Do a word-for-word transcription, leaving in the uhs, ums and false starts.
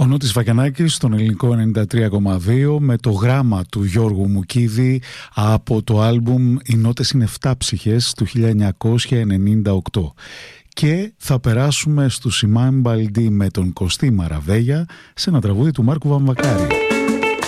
Ο Νότης Βακιανάκης στον ελληνικό ενενήντα τρία κόμμα δύο με το γράμμα του Γιώργου Μουκίδη από το άλμπουμ «Οι νότες είναι εφτάψυχες» του χίλια εννιακόσια ενενήντα οκτώ. Και θα περάσουμε στο Σιμάν Μπαλντί με τον Κωστή Μαραβέγια σε ένα τραγούδι του Μάρκου Βαμβακάρη.